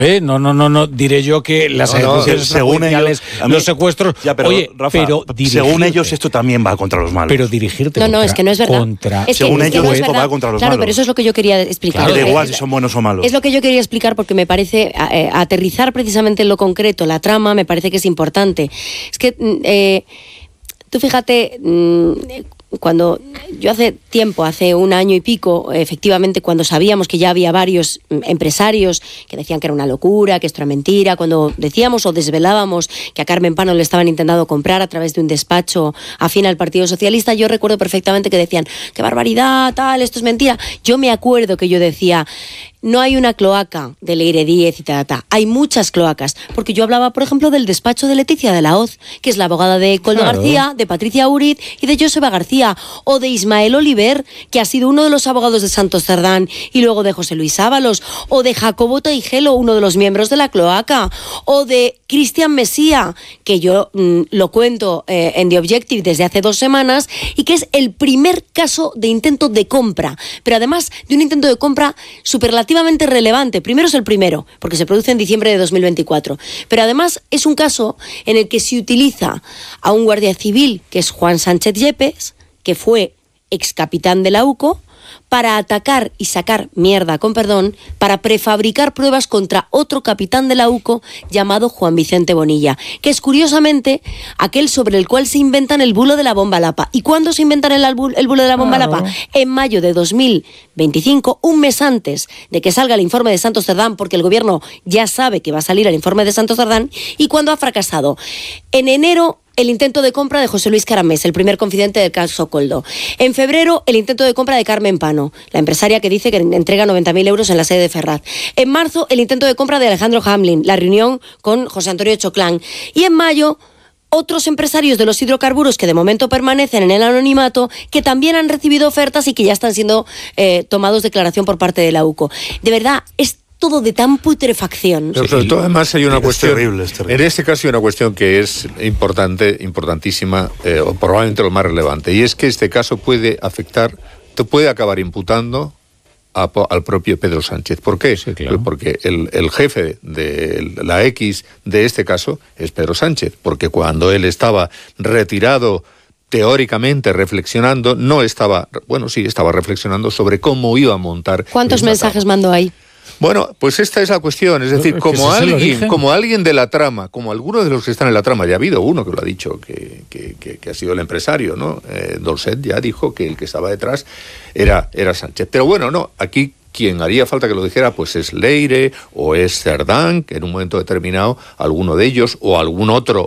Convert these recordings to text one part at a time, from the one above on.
No, diré yo que las ejecuciones judiciales, los secuestros... Ya, pero, oye, Rafa, pero según ellos esto también va contra los malos. Pero dirigirte es que no es verdad. Según ellos esto va contra los malos. Claro, pero eso es lo que yo quería explicar. Claro, da igual si son buenos o malos. Es lo que yo quería explicar porque me parece, aterrizar precisamente en lo concreto, la trama, me parece que es importante. Es que, tú fíjate... Cuando yo hace un año y pico, efectivamente, cuando sabíamos que ya había varios empresarios que decían que era una locura, que esto era mentira, cuando decíamos o desvelábamos que a Carmen Pano le estaban intentando comprar a través de un despacho afín al Partido Socialista, yo recuerdo perfectamente que decían, qué barbaridad, tal, esto es mentira. Yo me acuerdo que yo decía, no hay una cloaca de Leire Díez y hay muchas cloacas, porque yo hablaba, por ejemplo, del despacho de Leticia de la Hoz, que es la abogada de Koldo García, de Patricia Uriz y de Joseba García, o de Ismael Oliver, que ha sido uno de los abogados de Santos Cerdán y luego de José Luis Ábalos, o de Jacobo Teijelo, uno de los miembros de la cloaca, o de Cristian Mesía, que yo lo cuento en The Objective desde hace 2 semanas, y que es el primer caso de intento de compra, pero además de un intento de compra superlativo relevante. Primero es el primero, porque se produce en diciembre de 2024, pero además es un caso en el que se utiliza a un guardia civil, que es Juan Sánchez Yepes, que fue ex capitán de la UCO, para atacar y sacar mierda, con perdón, para prefabricar pruebas contra otro capitán de la UCO llamado Juan Vicente Bonilla, que es curiosamente aquel sobre el cual se inventan el bulo de la bomba Lapa. ¿Y cuándo se inventan el bulo de la bomba Lapa? En mayo de 2025, un mes antes de que salga el informe de Santos Cerdán, porque el gobierno ya sabe que va a salir el informe de Santos Cerdán, y cuando ha fracasado. En enero, el intento de compra de José Luis Caramés, el primer confidente del caso Koldo. En febrero, el intento de compra de Carmen Pano, la empresaria que dice que entrega 90.000 euros en la sede de Ferraz. En marzo, el intento de compra de Alejandro Hamlin, la reunión con José Antonio Choclán. Y en mayo, otros empresarios de los hidrocarburos que de momento permanecen en el anonimato, que también han recibido ofertas y que ya están siendo tomados declaración por parte de la UCO. De verdad, es todo de tan putrefacción. Pero sobre todo, además, hay una cuestión. Es terrible. En este caso hay una cuestión que es importantísima, o probablemente lo más relevante, y es que este caso puede acabar imputando al propio Pedro Sánchez. ¿Por qué? Sí, claro. Porque el jefe de la X de este caso es Pedro Sánchez, porque cuando él estaba retirado, teóricamente reflexionando, estaba reflexionando sobre cómo iba a montar. ¿Cuántos mensajes mandó ahí? Bueno, pues esta es la cuestión, es decir, como alguien de la trama, como algunos de los que están en la trama, ya ha habido uno que lo ha dicho, que ha sido el empresario, ¿no? Dorset ya dijo que el que estaba detrás era Sánchez. Pero bueno, no, aquí quien haría falta que lo dijera, pues es Leire o es Cerdán, que en un momento determinado alguno de ellos, o algún otro,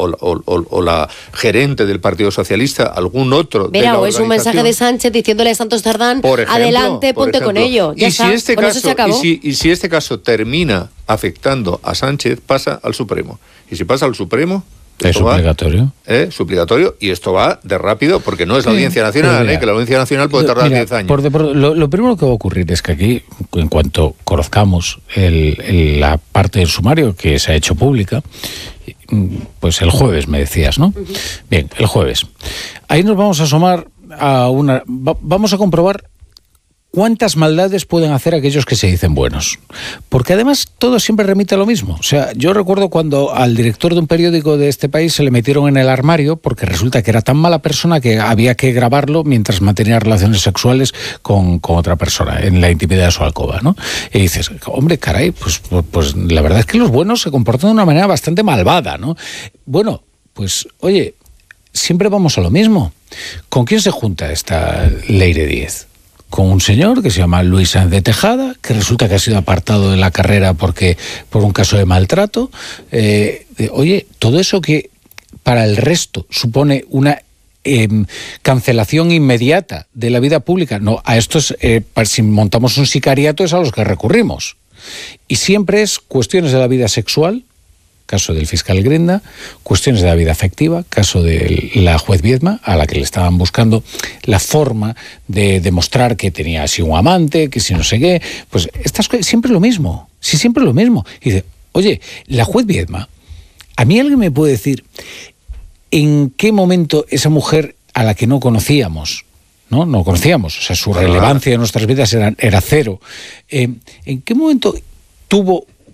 o la gerente del Partido Socialista, algún otro. Verá, o es un mensaje de Sánchez diciéndole a Santos Cerdán, adelante, ponte con ello. Ya está, con eso se acabó. Y si este caso termina afectando a Sánchez, pasa al Supremo. Y si pasa al Supremo... Es suplicatorio. Suplicatorio, y esto va de rápido, porque no es la Audiencia Nacional, que la Audiencia Nacional puede tardar 10 años. Lo primero que va a ocurrir es que aquí, en cuanto conozcamos la parte del sumario que se ha hecho pública, pues el jueves me decías, ¿no? Uh-huh. Bien, el jueves. Ahí nos vamos a asomar vamos a comprobar ¿cuántas maldades pueden hacer aquellos que se dicen buenos? Porque además todo siempre remite a lo mismo. O sea, yo recuerdo cuando al director de un periódico de este país se le metieron en el armario porque resulta que era tan mala persona que había que grabarlo mientras mantenía relaciones sexuales con otra persona en la intimidad de su alcoba, ¿no? Y dices, hombre, caray, pues la verdad es que los buenos se comportan de una manera bastante malvada, ¿no? Bueno, pues oye, siempre vamos a lo mismo. ¿Con quién se junta esta Leire Díez? Con un señor que se llama Luis Sáenz de Tejada, que resulta que ha sido apartado de la carrera por un caso de maltrato. Oye, todo eso que para el resto supone una cancelación inmediata de la vida pública. No, a estos, si montamos un sicariato, es a los que recurrimos. Y siempre es cuestiones de la vida sexual, caso del fiscal Grenda, cuestiones de la vida afectiva, caso de la juez Viedma, a la que le estaban buscando la forma de demostrar que tenía así un amante, que si no sé qué, pues estas cosas, siempre lo mismo, sí, siempre lo mismo. Y dice, oye, la juez Viedma, a mí alguien me puede decir en qué momento esa mujer a la que no conocíamos, no conocíamos, o sea, su relevancia en nuestras vidas era cero, ¿en qué momento tuvo